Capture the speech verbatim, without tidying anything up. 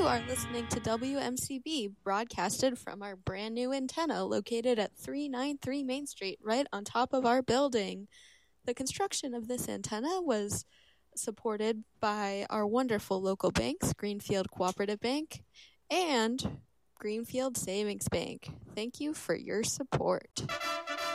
are listening to W M C B, broadcasted from our brand new antenna located at three ninety-three Main Street, right on top of our building. The construction of this antenna was supported by our wonderful local banks, Greenfield Cooperative Bank and Greenfield Savings Bank. Thank you for your support.